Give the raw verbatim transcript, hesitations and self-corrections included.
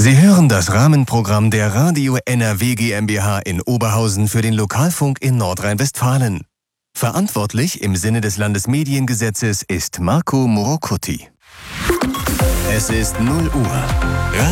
Sie hören das Rahmenprogramm der Radio N R W GmbH in Oberhausen für den Lokalfunk in Nordrhein-Westfalen. Verantwortlich im Sinne des Landesmediengesetzes ist Marco Morocuti. Es ist null Uhr.